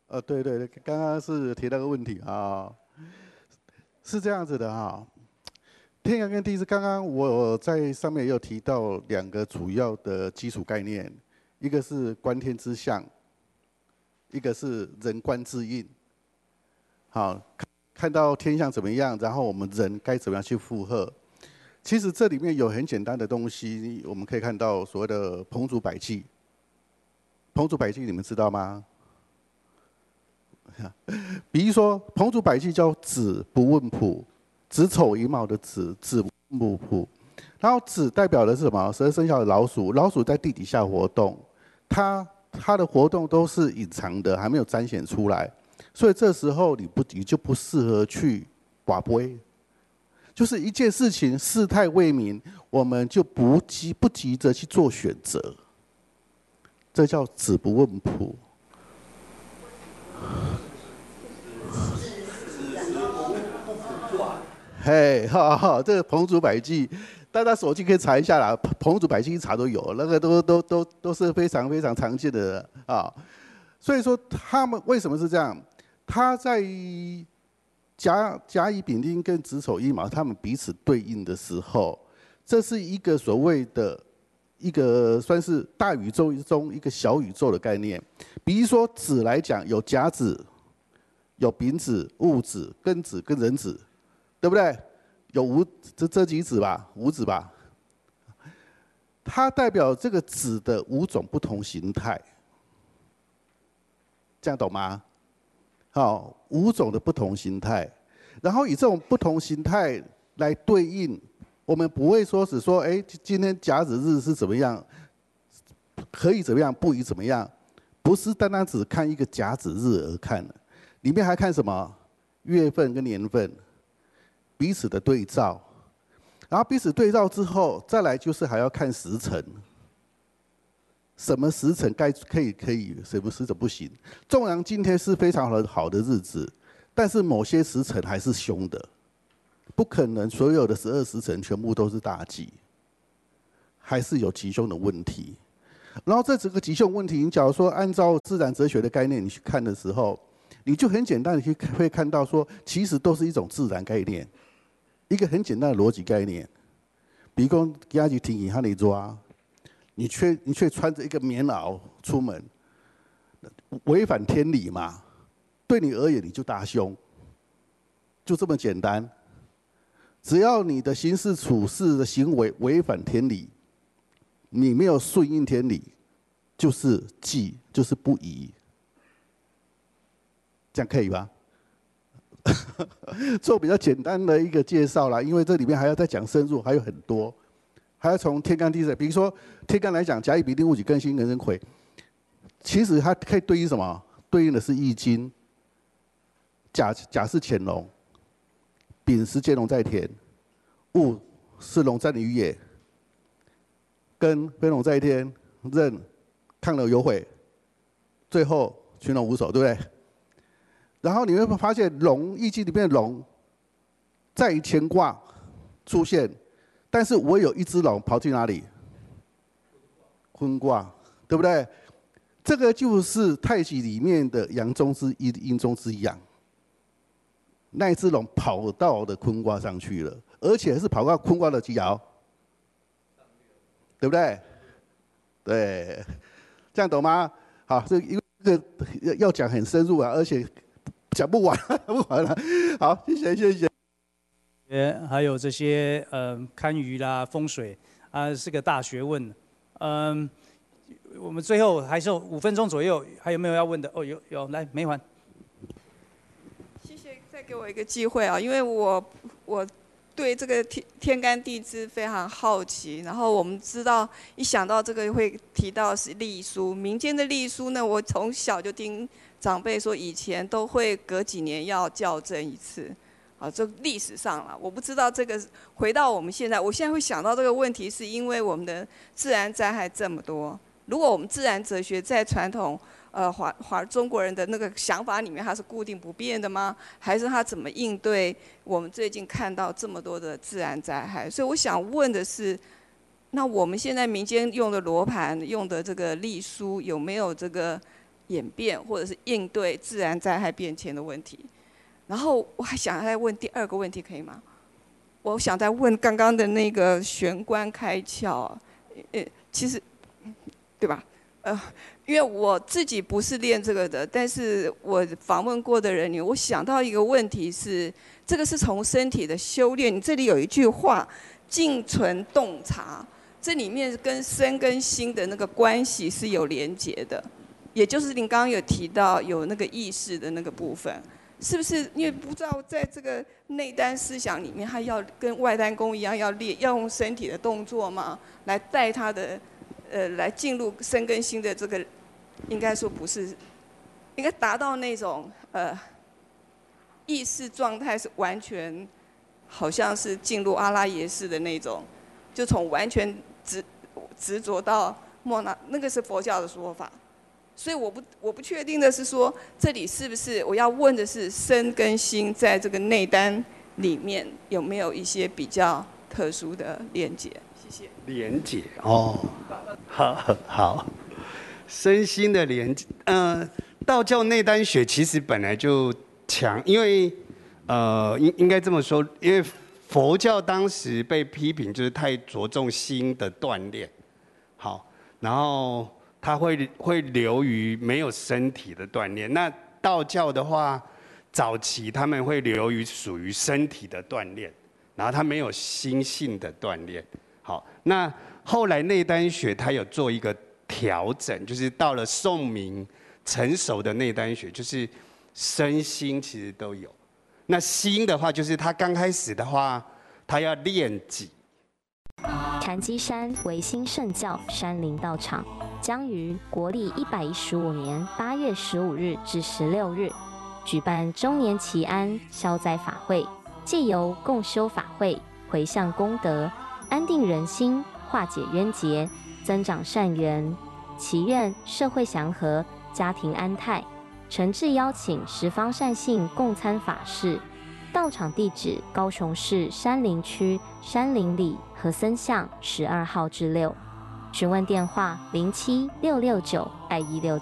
对对对，刚刚是提到个问题啊，是这样子的哈。天干跟地支，刚刚我在上面也有提到两个主要的基础概念，一个是观天之象，一个是人观之应。好，看到天象怎么样，然后我们人该怎么样去附和。其实这里面有很简单的东西，我们可以看到所谓的彭祖百济。彭祖百济你们知道吗？比如说彭祖百济叫子不问卜，子丑寅卯的子，子不问卜。然后子代表的是什么？12生肖的老鼠，老鼠在地底下活动，它的活动都是隐藏的，还没有彰显出来。所以这时候你就不适合去寡杯，就是一件事情事态未明，我们就不急着去做选择，这叫子不问卜。嘿，哈哈，这个彭祖百济，大家手机可以查一下啦，彭祖百济一查都有，那个都是非常非常常见的啊。所以说他们为什么是这样？他在甲乙丙丁跟子丑寅卯他们彼此对应的时候，这是一个所谓的一个算是大宇宙中一个小宇宙的概念。比如说子来讲，有甲子、有丙子、戊子、庚子跟壬子，对不对？有这几子吧，五子吧。它代表这个子的5种不同形态，这样懂吗？好，5种的不同形态，然后以这种不同形态来对应，我们不会说只说，哎，今天甲子日是怎么样，可以怎么样，不宜怎么样，不是单单只看一个甲子日而看的，里面还看什么？月份跟年份，彼此的对照，然后彼此对照之后，再来就是还要看时辰。什么时辰可以，什么时辰不行？纵然今天是非常好的日子，但是某些时辰还是凶的，不可能所有的12时辰全部都是大吉，还是有吉凶的问题。然后这整个吉凶问题，你假如说按照自然哲学的概念你去看的时候，你就很简单的会看到说，其实都是一种自然概念，一个很简单的逻辑概念。比如说，今日天气很热。你却穿着一个棉袄出门，违反天理嘛？对你而言，你就大凶，就这么简单。只要你的行事处事的行为违反天理，你没有顺应天理，就是忌，就是不宜。这样可以吧？做比较简单的一个介绍啦，因为这里面还要再讲深入，还有很多。还要从天干地支，比如说天干来讲，甲乙丙丁戊己庚辛壬申癸，其实它可以对应什么？对应的是易经。甲是潜龙，丙是介龙在田，戊是龙在于野，庚飞龙在天，壬亢龙有悔，最后群龙无首，对不对？然后你会发现易经里面的龙在于乾卦出现。但是我有一只龙跑去哪里？坤卦，对不对？这个就是太极里面的阳中之阴，阴中之阳。那一只龙跑到的坤卦上去了，而且是跑到坤卦的几爻，对不对？对，这样懂吗？好，这个要讲很深入啊，而且讲不完，不完了。好，谢谢。 还有这些堪舆啦、风水啊，是个大学问。我们最后还剩5分钟左右，还有没有要问的？哦，有，来梅环。 谢谢，再给我一个机会啊，因为我对这个天干地支非常好奇，然后我们知道一想到这个会提到是历书，民间的历书呢，我从小就听长辈说，以前都会隔几年要校正一次。啊，这历史上了，我不知道这个回到我们现在，我现在会想到这个问题，是因为我们的自然灾害这么多。如果我们自然哲学在传统中国人的那个想法里面，它是固定不变的吗？还是它怎么应对我们最近看到这么多的自然灾害？所以我想问的是，那我们现在民间用的罗盘、用的这个历书，有没有这个演变，或者是应对自然灾害变迁的问题。然后我还想再问第2个问题，可以吗？我想再问刚刚的那个玄关开窍，其实，对吧？因为我自己不是练这个的，但是我访问过的人里，我想到一个问题是，这个是从身体的修炼。你这里有一句话，静存洞察，这里面跟身跟心的那个关系是有连结的，也就是您刚刚有提到有那个意识的那个部分，是不是？因为不知道在这个内丹思想里面，它要跟外丹功一样，要用身体的动作嘛，来带它的。来进入身跟心的这个，应该说不是，应该达到那种意识状态是完全，好像是进入阿拉耶识的那种，就从完全执着到莫那，那个是佛教的说法。所以我不确定的是说，这里是不是我要问的是身跟心在这个内丹里面有没有一些比较特殊的连结？谢谢。 连结哦，好，身心的连结。道教内丹学其实本来就强，因为应该这么说，因为佛教当时被批评就是太着重心的锻炼，好，然后它会流于没有身体的锻炼。那道教的话，早期他们会流于属于身体的锻炼，然后它没有心性的锻炼。好，那后来内丹学它有做一个调整，就是到了宋明成熟的内丹学，就是身心其实都有。那心的话，就是它刚开始的话，它要练己。 禅机山维新圣教山林道场将于国历115年8月15日至16日举办周年祈安消灾法会，借由共修法会，回向功德，安定人心，化解冤结，增长善缘，祈愿社会祥和，家庭安泰。诚挚邀请十方善信共参法事。道场地址：高雄市山林区山林里和森巷12号至6。询问电话：07-669-2163。